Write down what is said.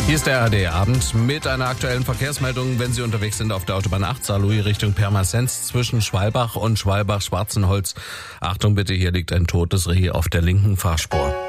Hier ist der ARD-Abend mit einer aktuellen Verkehrsmeldung, wenn Sie unterwegs sind auf der Autobahn 8 Saarlouis Richtung Pirmasens zwischen Schwalbach und Schwalbach-Schwarzenholz. Achtung bitte, hier liegt ein totes Reh auf der linken Fahrspur.